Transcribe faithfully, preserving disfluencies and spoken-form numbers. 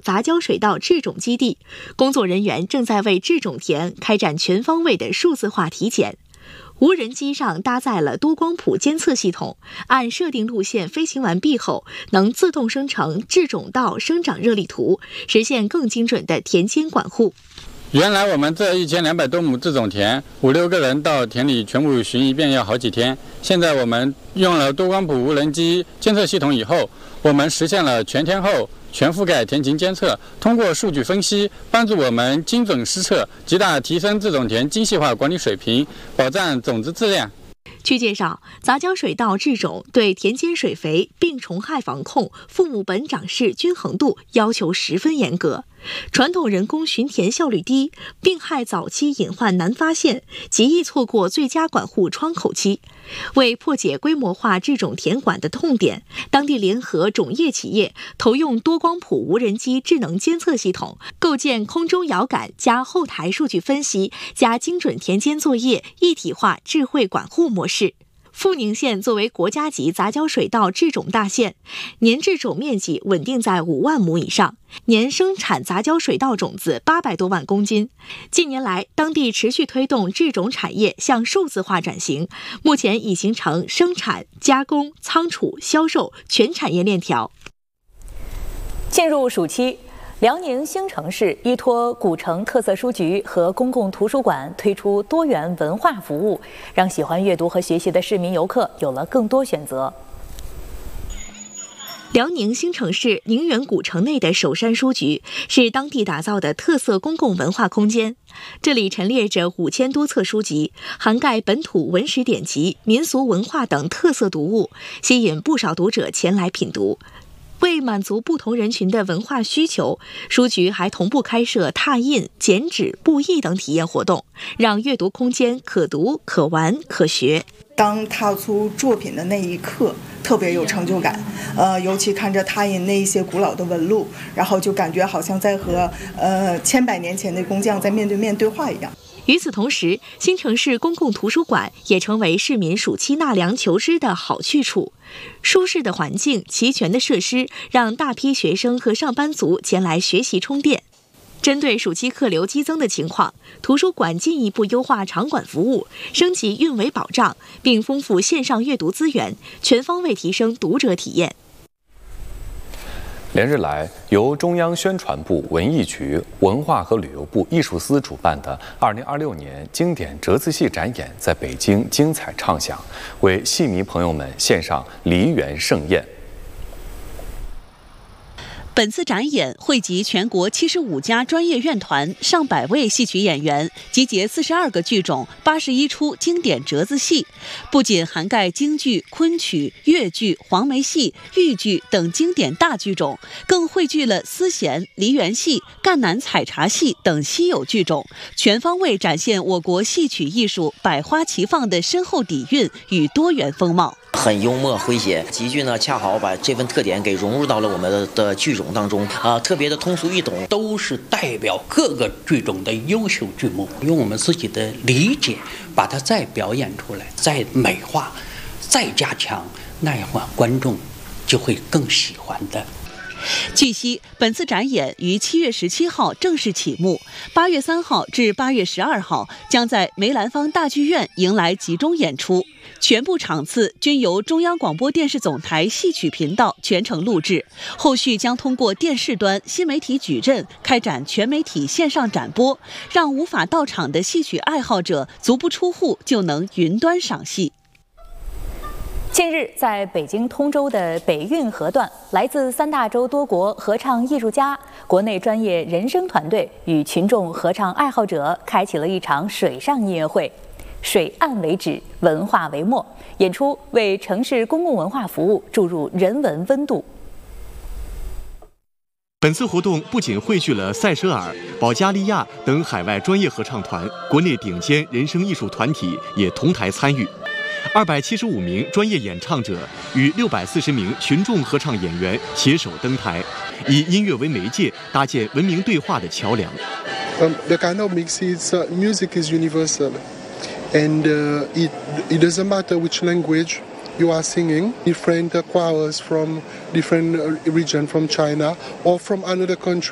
杂交水稻制种基地，工作人员正在为制种田开展全方位的数字化体检。无人机上搭载了多光谱监测系统，按设定路线飞行完毕后，能自动生成制种稻生长热力图，实现更精准的田间管护。 原来我们这一千两百多亩制种田，五六个人到田里全部巡一遍要好几天。现在我们用了多光谱无人机监测系统以后，我们实现了全天候、全覆盖田情监测，通过数据分析，帮助我们精准施策，极大提升制种田精细化管理水平，保障种子质量。 据介绍，杂交水稻制种对田间水肥、病虫害防控、父母本长势均衡度要求十分严格。传统人工巡田效率低，病害早期隐患难发现，极易错过最佳管护窗口期。为破解规模化制种田管的痛点，当地联合种业企业投用多光谱无人机智能监测系统，构建空中遥感加后台数据分析加精准田间作业一体化智慧管护模式。富宁县作为国家级杂交水稻制种大县，年制种面积稳定在五万亩以上，年生产杂交水稻种子八百多万公斤。近年来，当地持续推动制种产业向数字化转型，目前已形成生产、加工、仓储、销售全产业链条。 进入暑期，辽宁兴城市依托古城特色书局和公共图书馆推出多元文化服务，让喜欢阅读和学习的市民游客有了更多选择。 辽宁兴城市宁远古城内的首山书局是当地打造的特色公共文化空间，这里陈列着五千多册书籍，涵盖本土文史典籍、民俗文化等特色读物，吸引不少读者前来品读。为满足不同人群的文化需求，书局还同步开设拓印、剪纸、布艺等体验活动，让阅读空间可读、可玩、可学。 当踏出作品的那一刻，特别有成就感。呃，尤其看着拓印那一些古老的纹路，然后就感觉好像在和呃千百年前的工匠在面对面对话一样。 与此同时，兴城市公共图书馆也成为市民暑期纳凉求知的好去处。舒适的环境、齐全的设施，让大批学生和上班族前来学习充电。针对暑期客流激增的情况，图书馆进一步优化场馆服务，升级运维保障，并丰富线上阅读资源，全方位提升读者体验。 连日来，由中央宣传部、文艺局、文化和旅游部艺术司主办的二零二六年经典折子戏展演在北京精彩畅响，为戏迷朋友们献上梨园盛宴。 本次展演汇集全国七十五家专业院团、上百位戏曲演员，集结四十二个剧种、八十一出经典折子戏，不仅涵盖京剧、昆曲、越剧、黄梅戏、豫剧等经典大剧种，更汇聚了丝弦、梨园戏、赣南采茶戏等稀有剧种，全方位展现我国戏曲艺术百花齐放的深厚底蕴与多元风貌。 很幽默诙谐，极具呢恰好把这份特点给融入到了我们的的剧种当中啊，特别的通俗易懂， 都是代表各个剧种的优秀剧目，用我们自己的理解把它再表演出来，再美化，再加强，那样话观众就会更喜欢的。 据悉，本次展演于七月十七号正式启幕，八月三号至八月十二号将在梅兰芳大剧院迎来集中演出，全部场次均由中央广播电视总台戏曲频道全程录制，后续将通过电视端新媒体矩阵开展全媒体线上展播，让无法到场的戏曲爱好者足不出户就能云端赏戏。 近日，在北京通州的北运河段，来自三大洲多国合唱艺术家、国内专业人声团队与群众合唱爱好者开启了一场水上音乐会。水岸为纸，文化为墨，演出为城市公共文化服务注入人文温度。 本次活动不仅汇聚了塞舌尔、保加利亚等海外专业合唱团，国内顶尖人声艺术团体也同台参与。二百七十五名专业演唱者与六百四十名群众合唱演员携手登台，以音乐为媒介，搭建文明对话的桥梁。 Um, the kind of mix is uh, music is universal, and uh, it it doesn't matter which language you are singing. Different uh, choirs from different uh, region, from China or from another country.